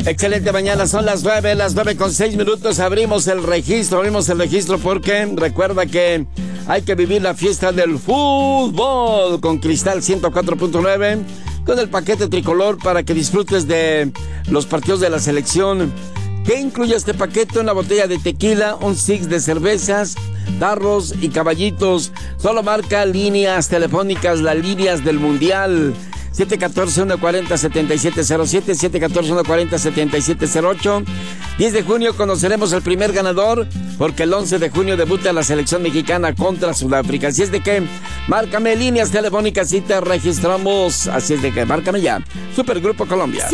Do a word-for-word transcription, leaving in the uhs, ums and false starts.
Excelente mañana, son las nueve, las nueve con seis minutos. Abrimos el registro, abrimos el registro porque recuerda que hay que vivir la fiesta del fútbol con Cristal ciento cuatro punto nueve, con el paquete tricolor para que disfrutes de los partidos de la selección. ¿Qué incluye este paquete? Una botella de tequila, un six de cervezas, tarros y caballitos. Solo marca líneas telefónicas, las líneas del Mundial. siete uno cuatro, uno cuatro cero, siete siete cero siete, siete uno cuatro, uno cuatro cero, siete siete cero ocho. diez de junio conoceremos el primer ganador, porque el once de junio debuta la selección mexicana contra Sudáfrica. Así es de que, márcame líneas telefónicas y te registramos. Así es de que, márcame ya. Supergrupo Colombia.